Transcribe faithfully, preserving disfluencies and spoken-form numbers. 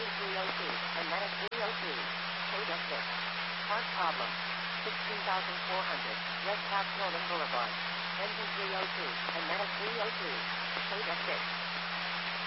Engine three oh two, and Meta three oh two. K six. Part problem. sixteen thousand four hundred, Red Cap Norman Boulevard. Engine three oh two, and Meta three oh two. K six.